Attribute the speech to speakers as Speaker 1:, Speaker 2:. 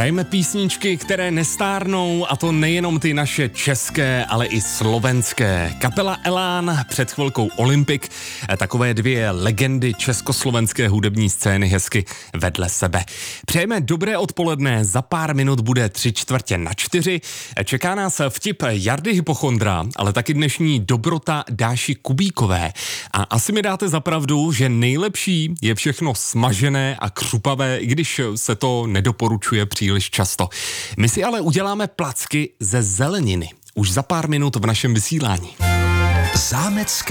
Speaker 1: Hrajeme písničky, které nestárnou, a to nejenom ty naše české, ale i slovenské. Kapela Elán, před chvilkou Olympik, takové dvě legendy československé hudební scény hezky vedle sebe. Přejeme dobré odpoledne, za pár minut bude 3:45. Čeká nás vtip Jardy Hypochondra, ale taky dnešní dobrota Dáši Kubíkové. A asi mi dáte za pravdu, že nejlepší je všechno smažené a křupavé, i když se to nedoporučuje příliš často. My si ale uděláme placky ze zeleniny. Už za pár minut v našem vysílání.
Speaker 2: Zámecké